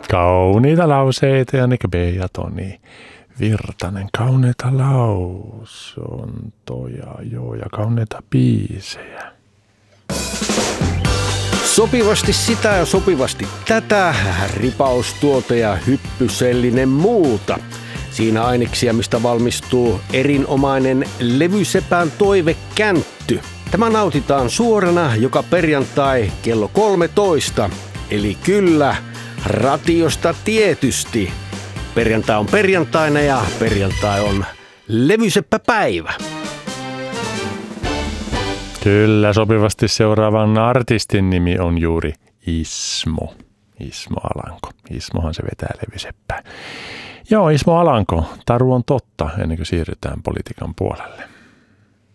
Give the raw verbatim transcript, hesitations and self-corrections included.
Kauniita lauseita ja Nike B ja Toni Virtanen. Kauneita lausuntoja, joo, ja kauneita biisejä. Sopivasti sitä ja sopivasti tätä, ripaus tuota ja hyppysellinen muuta. Siinä aineksia, mistä valmistuu erinomainen levysepän toivekäntty. Tämä nautitaan suorana joka perjantai kello kolmetoista. Eli kyllä, ratiosta tietysti. Perjantai on perjantaina ja perjantai on levyseppäpäivä. Kyllä, sopivasti seuraavan artistin nimi on juuri Ismo. Ismo Alanko. Ismohan se vetää levyseppää. Joo, Ismo Alanko. Taru on totta, ennen kuin siirrytään politiikan puolelle.